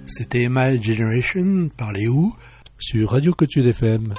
C'était My Generation par les Who sur Radio Côte Sud FM.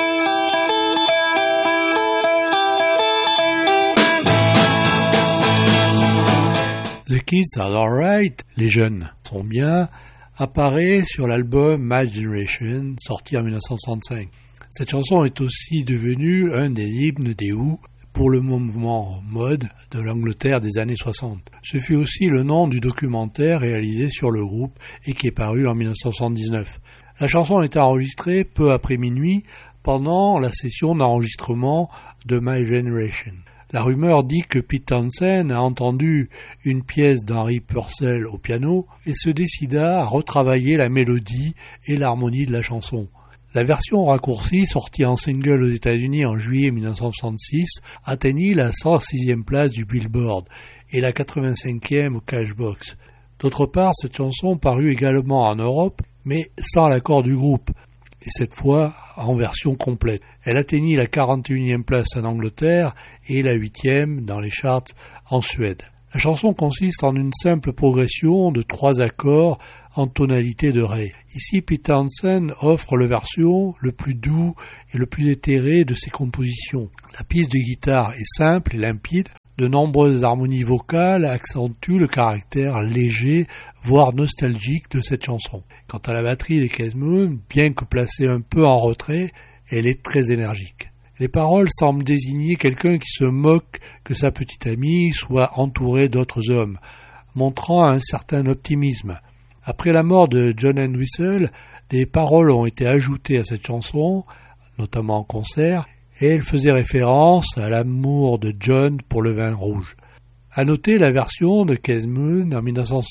The Kids Are Alright, les jeunes sont bien, apparaît sur l'album My Generation, sorti en 1965. Cette chanson est aussi devenue un des hymnes des Who pour le mouvement mode de l'Angleterre des années 60. Ce fut aussi le nom du documentaire réalisé sur le groupe et qui est paru en 1979. La chanson a été enregistrée peu après minuit pendant la session d'enregistrement de My Generation. La rumeur dit que Pete Townshend a entendu une pièce d'Henry Purcell au piano et se décida à retravailler la mélodie et l'harmonie de la chanson. La version raccourcie, sortie en single aux États-Unis en juillet 1966, atteignit la 106e place du Billboard et la 85e au Cashbox. D'autre part, cette chanson parut également en Europe, mais sans l'accord du groupe, et cette fois en version complète. Elle atteignit la 41e place en Angleterre et la 8e dans les charts en Suède. La chanson consiste en une simple progression de 3 accords en tonalité de Ré. Ici, Pete Townshend offre la version le plus doux et le plus éthéré de ses compositions. La piste de guitare est simple et limpide. De nombreuses harmonies vocales accentuent le caractère léger, voire nostalgique de cette chanson. Quant à la batterie de Keith Moon, bien que placée un peu en retrait, elle est très énergique. Les paroles semblent désigner quelqu'un qui se moque que sa petite amie soit entourée d'autres hommes, montrant un certain optimisme. Après la mort de John Entwistle, des paroles ont été ajoutées à cette chanson, notamment en concert, et elle faisait référence à l'amour de John pour le vin rouge. À noter la version de Keith Moon en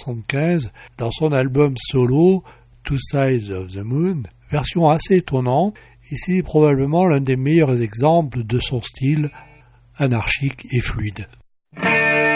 1975 dans son album solo Two Sides of the Moon, version assez étonnante, et c'est probablement l'un des meilleurs exemples de son style anarchique et fluide.